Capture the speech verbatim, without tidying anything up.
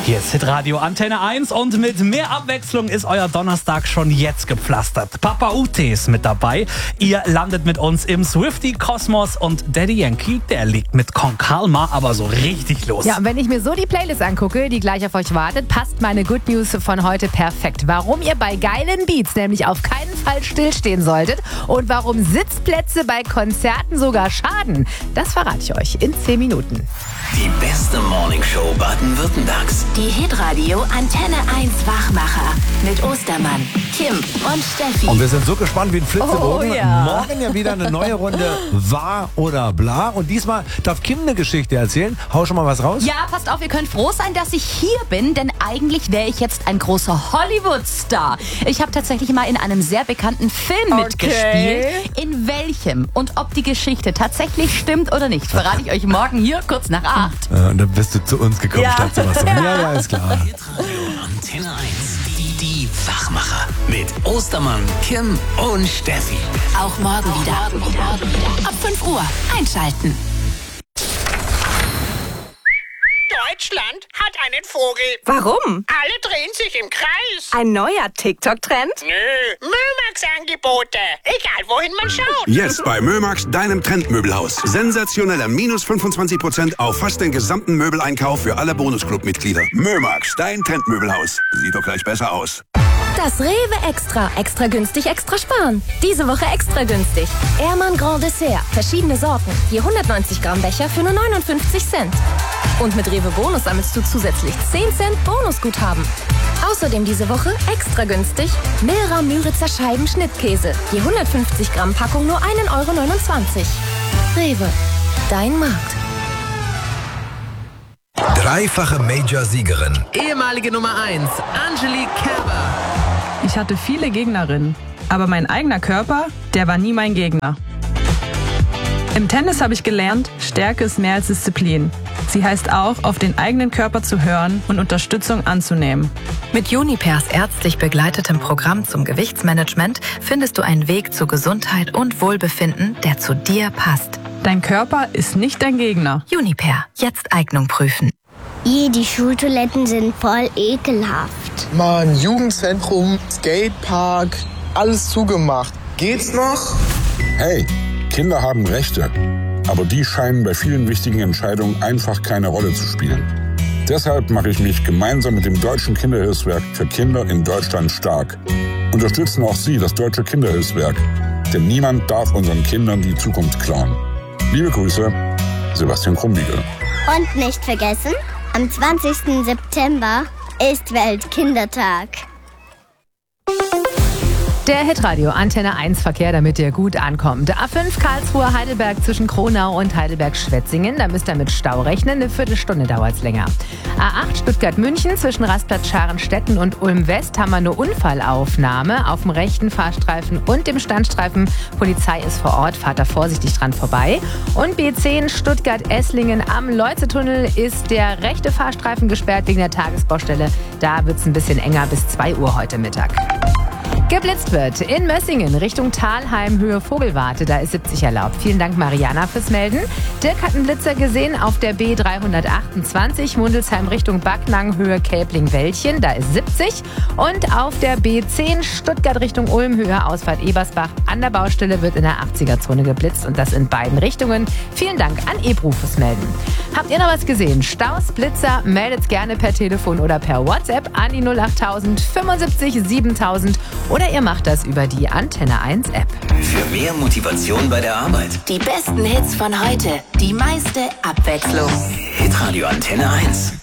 Hier ist Hitradio Antenne eins und mit mehr Abwechslung ist euer Donnerstag schon jetzt gepflastert. Papa Ute ist mit dabei. Ihr landet mit uns im Swiftie-Kosmos und Daddy Yankee, der legt mit Con Calma aber so richtig los. Ja, und wenn ich mir so die Playlist angucke, die gleich auf euch wartet, passt meine Good News von heute perfekt. Warum ihr bei geilen Beats nämlich auf keinen Fall stillstehen solltet und warum Sitzplätze bei Konzerten sogar schaden, das verrate ich euch in zehn Minuten. Die beste Morningshow Baden-Württembergs. Die Hitradio Antenne eins Wachmacher mit Ostermann, Kim und Steffi. Und wir sind so gespannt wie ein Flitzebogen. Oh, ja. Morgen ja wieder eine neue Runde Wahr oder Bla. Und diesmal darf Kim eine Geschichte erzählen. Hau schon mal was raus. Ja, passt auf, ihr könnt froh sein, dass ich hier bin, denn eigentlich wäre ich jetzt ein großer Hollywood-Star. Ich habe tatsächlich mal in einem sehr bekannten Film Okay. mitgespielt. In welchem und ob die Geschichte tatsächlich stimmt oder nicht, verrate ich euch morgen hier kurz nach acht. Äh, und dann bist du zu uns gekommen, Ja. statt zu was. Ja, ja, ist klar. Hitradio Antenne eins. Die, die Wachmacher. Mit Ostermann, Kim und Steffi. Auch morgen wieder. Ab fünf Uhr einschalten. Deutschland hat einen Vogel. Warum? Alle drehen sich im Kreis. Ein neuer TikTok-Trend? Nö, Mömax-Angebote. Egal, wohin man schaut. Jetzt bei Mömax, deinem Trendmöbelhaus. Sensationeller minus fünfundzwanzig Prozent auf fast den gesamten Möbeleinkauf für alle Bonusclub-Mitglieder. Mömax, dein Trendmöbelhaus. Sieht doch gleich besser aus. Das Rewe Extra. Extra günstig, extra sparen. Diese Woche extra günstig. Ehrmann Grand Dessert. Verschiedene Sorten. Je hundertneunzig Gramm Becher für nur neunundfünfzig Cent. Und mit Rewe Bonus sammelst du zusätzlich zehn Cent Bonusguthaben. Außerdem diese Woche extra günstig Milra Müritzer Scheiben Schnittkäse. Je hundertfünfzig Gramm Packung nur ein Euro neunundzwanzig. Rewe. Dein Markt. Dreifache Major-Siegerin. Ehemalige Nummer eins, Angelique Kerber. Ich hatte viele Gegnerinnen, aber mein eigener Körper, der war nie mein Gegner. Im Tennis habe ich gelernt, Stärke ist mehr als Disziplin. Sie heißt auch, auf den eigenen Körper zu hören und Unterstützung anzunehmen. Mit Junipers ärztlich begleitetem Programm zum Gewichtsmanagement findest du einen Weg zu Gesundheit und Wohlbefinden, der zu dir passt. Dein Körper ist nicht dein Gegner. Juniper, jetzt Eignung prüfen. Je, die Schultoiletten sind voll ekelhaft. Mann, Jugendzentrum, Skatepark, alles zugemacht. Geht's noch? Hey, Kinder haben Rechte, aber die scheinen bei vielen wichtigen Entscheidungen einfach keine Rolle zu spielen. Deshalb mache ich mich gemeinsam mit dem Deutschen Kinderhilfswerk für Kinder in Deutschland stark. Unterstützen auch Sie das Deutsche Kinderhilfswerk, denn niemand darf unseren Kindern die Zukunft klauen. Liebe Grüße, Sebastian Krumbiegel. Und nicht vergessen, am zwanzigsten September ist Weltkindertag. Der Hitradio Antenne eins Verkehr, damit ihr gut ankommt. A fünf Karlsruhe Heidelberg zwischen Kronau und Heidelberg-Schwetzingen. Da müsst ihr mit Stau rechnen. Eine Viertelstunde dauert es länger. A acht Stuttgart-München zwischen Rastplatz Scharenstetten und Ulm-West haben wir eine Unfallaufnahme auf dem rechten Fahrstreifen und dem Standstreifen. Polizei ist vor Ort. Fahrt da vorsichtig dran vorbei. Und B zehn Stuttgart-Esslingen am Leuzetunnel ist der rechte Fahrstreifen gesperrt wegen der Tagesbaustelle. Da wird es ein bisschen enger bis zwei Uhr heute Mittag. Geblitzt wird in Mössingen Richtung Thalheim, Höhe Vogelwarte. Da ist siebzig erlaubt. Vielen Dank, Mariana, fürs Melden. Dirk hat einen Blitzer gesehen auf der B dreihundertachtundzwanzig, Mundelsheim Richtung Backnang, Höhe Kelbling-Wäldchen. Da ist siebzig. Und auf der B zehn Stuttgart Richtung Ulm, Höhe Ausfahrt Ebersbach. An der Baustelle wird in der achtziger-Zone geblitzt und das in beiden Richtungen. Vielen Dank an Ebru fürs Melden. Habt ihr noch was gesehen? Staus, Blitzer, meldet's gerne per Telefon oder per WhatsApp an die null achttausend fünfundsiebzig siebentausend oder ihr macht das über die Antenne eins App. Für mehr Motivation bei der Arbeit. Die besten Hits von heute, die meiste Abwechslung. Hitradio Antenne eins.